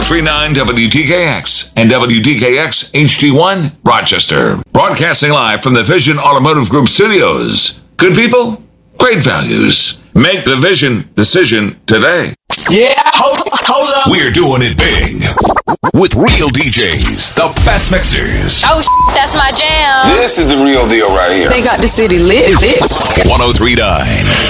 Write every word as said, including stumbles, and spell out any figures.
three point nine W D K X and W D K X H D one, Rochester. Broadcasting live from the Vision Automotive Group studios. Good people, great values. Make the Vision decision today. Yeah, hold up, hold up. We're doing it big with real D Js, the best mixers. Oh, shit, that's my jam. This is the real deal right here. They got the city lit. lit. one oh three point nine